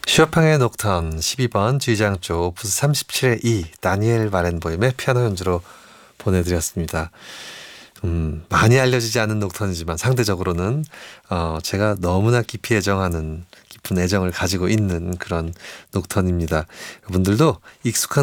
쇼팽의 녹턴 12번 G장조 오프스 37의 2 다니엘 바렌보임의 피아노 연주로 보내드렸습니다. 많이 알려지지 않은 녹턴이지만 상대적으로는 제가 너무나 깊이 애정하는 깊은 애정을 가지고 있는 그런 녹턴입니다. 여러분들도 익숙한